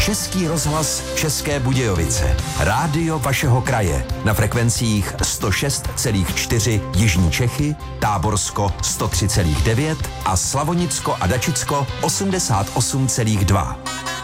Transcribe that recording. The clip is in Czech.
Český rozhlas České Budějovice. Rádio vašeho kraje na frekvencích 106,4 Jižní Čechy, Táborsko 103,9 a Slavonicko a Dačicko 88,2.